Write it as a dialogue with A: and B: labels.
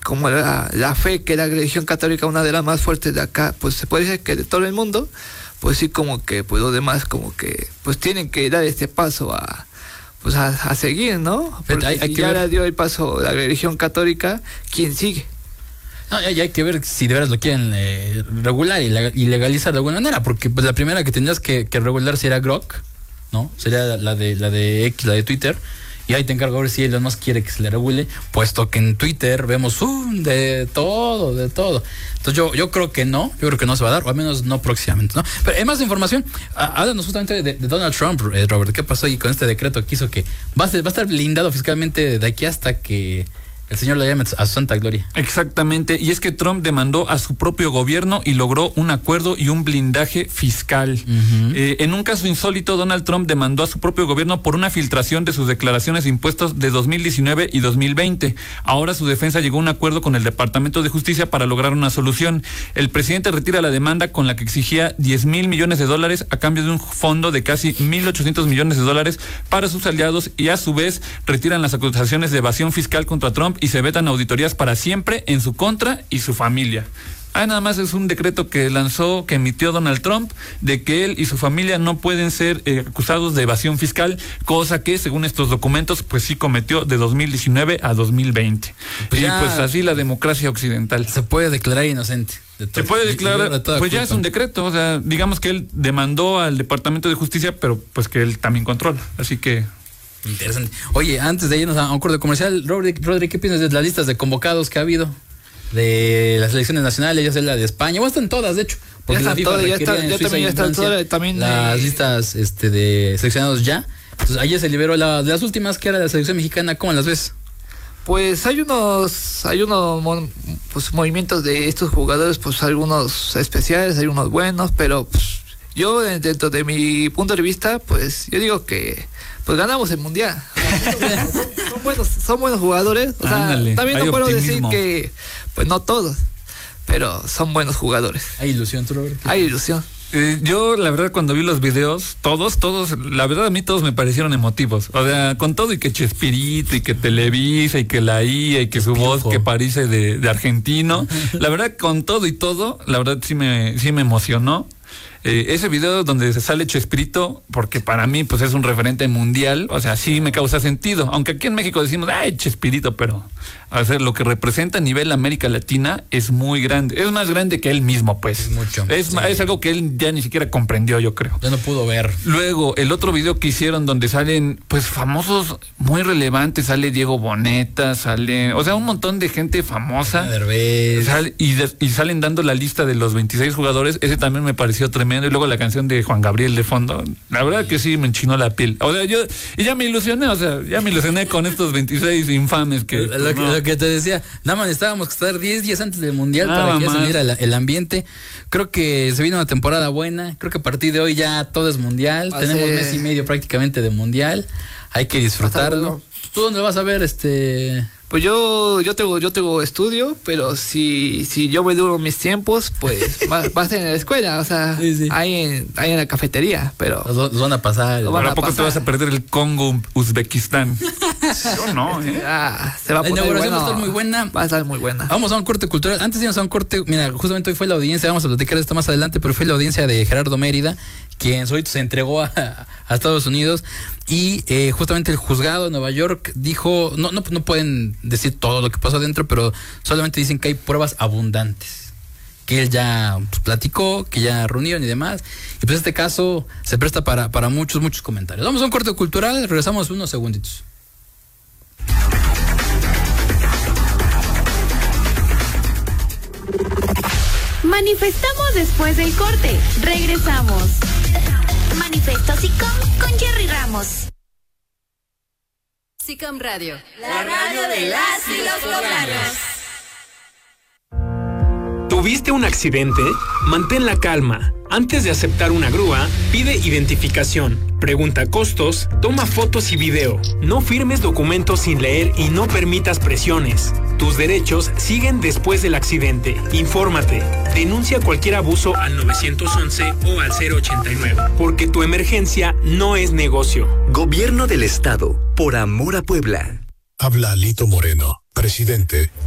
A: como la fe, que la religión católica una de las más fuertes de acá, pues se puede decir que de todo el mundo, pues sí, como que pues los demás como que pues tienen que dar este paso a seguir, ¿no? Porque
B: hay
A: si
B: que
A: ya
B: ver.
A: le dio el paso la religión católica, ¿quién sigue?
B: No, ya hay que ver si de veras lo quieren regular y legalizar de alguna manera, porque pues la primera que tendrías que regular sería Grok, ¿no? Sería la de X, la de Twitter. Y ahí te encargo a ver si Elon Musk quiere que se le regule, puesto que en Twitter vemos de todo. Entonces yo creo que no se va a dar, o al menos no próximamente, ¿no? Pero hay más información. Háblanos justamente de Donald Trump, Robert. ¿Qué pasó ahí con este decreto que hizo que va a estar blindado fiscalmente de aquí hasta que el señor lo llame a su santa gloria?
C: Exactamente, y es que Trump demandó a su propio gobierno y logró un acuerdo y un blindaje fiscal. En un caso insólito, Donald Trump demandó a su propio gobierno por una filtración de sus declaraciones de impuestos de 2019 y 2020. Ahora su defensa llegó a un acuerdo con el Departamento de Justicia para lograr una solución. El presidente retira la demanda con la que exigía $10,000 millones a cambio de un fondo de casi $1,800 millones para sus aliados, y a su vez retiran las acusaciones de evasión fiscal contra Trump y se vetan auditorías para siempre en su contra y su familia. Nada más es un decreto que emitió Donald Trump, de que él y su familia no pueden ser acusados de evasión fiscal, cosa que según estos documentos pues sí cometió de 2019 a 2020. Pues así la democracia occidental.
B: Se puede declarar inocente.
C: Se puede declarar, pues ya es un decreto, o sea, digamos que él demandó al Departamento de Justicia, pero pues que él también controla, así que...
B: Interesante. Oye, antes de irnos a un corte comercial, Rodri, ¿qué piensas de las listas de convocados que ha habido? De las selecciones nacionales, ya sea la de España, o están todas, de hecho. Porque
A: ya
B: la FIFA
A: ya
B: requería
A: están todas, también
B: las listas de seleccionados ya. Entonces, ayer se liberó de las últimas, que era la selección mexicana. ¿Cómo las ves?
A: Pues hay unos pues, movimientos de estos jugadores, pues algunos especiales, hay unos buenos, pero pues, yo dentro de mi punto de vista, pues yo digo que pues ganamos el mundial. Son buenos jugadores. O sea,
C: ándale,
A: también no puedo
C: optimismo.
A: decir que pues no todos, pero son buenos jugadores.
B: Hay ilusión, tú, Robert.
A: Hay ilusión.
C: Yo, la verdad, cuando vi los videos, todos, la verdad a mí todos me parecieron emotivos. O sea, con todo y que Chespirito y que Televisa y que la IA y que su voz que parece de argentino. La verdad, con todo y todo, la verdad sí me emocionó. Ese video donde se sale Chespirito, porque para mí pues es un referente mundial, o sea, sí me causa sentido, aunque aquí en México decimos, ay, Chespirito, pero o sea, lo que representa a nivel América Latina es muy grande, es más grande que él mismo, pues.
B: Es mucho.
C: Es algo que él ya ni siquiera comprendió, yo creo.
B: Ya no pudo ver.
C: Luego, el otro video que hicieron donde salen, pues, famosos muy relevantes, sale Diego Boneta, o sea, un montón de gente famosa. Y salen dando la lista de los 26 jugadores, ese también me pareció tremendo. Y luego la canción de Juan Gabriel de fondo, la verdad que sí me enchinó la piel. O sea, ya me ilusioné, con estos 26 infames que...
B: Lo que te decía, nada más necesitábamos estar 10 días antes del mundial para que ya se viera el ambiente. Creo que se viene una temporada buena, creo que a partir de hoy ya todo es mundial, tenemos mes y medio prácticamente de mundial, hay que disfrutarlo. ¿Tú dónde vas a ver
A: Pues yo tengo estudio, pero si yo me duro mis tiempos, pues va a ser en la escuela, o sea,
B: sí.
A: Ahí en la cafetería, pero...
B: Los van a pasar.
C: ¿A poco te vas a perder el Congo, Uzbekistán? Yo no,
A: se va a poner
B: inauguración va a estar muy buena.
A: Va a estar muy buena.
B: Vamos a un corte cultural. Antes de irnos a un corte, mira, justamente hoy fue la audiencia, vamos a platicar de esto más adelante, pero fue la audiencia de Gerardo Mérida, quien solito se entregó a Estados Unidos, y justamente el juzgado de Nueva York dijo, no pueden decir todo lo que pasó adentro, pero solamente dicen que hay pruebas abundantes, que él ya platicó, que ya reunieron y demás, y pues este caso se presta para muchos comentarios. Vamos a un corte cultural, regresamos unos segunditos.
D: Manifestamos después del corte. Regresamos. Manifesto SICOM con Jerry Ramos.
E: SICOM Radio.
D: La radio de las y los poblanos.
F: ¿Tuviste un accidente? Mantén la calma. Antes de aceptar una grúa, pide identificación, pregunta costos, toma fotos y video. No firmes documentos sin leer y no permitas presiones. Tus derechos siguen después del accidente. Infórmate. Denuncia cualquier abuso al 911 o al 089, porque tu emergencia no es negocio.
G: Gobierno del Estado, por amor a Puebla.
H: Habla Alito Moreno, presidente.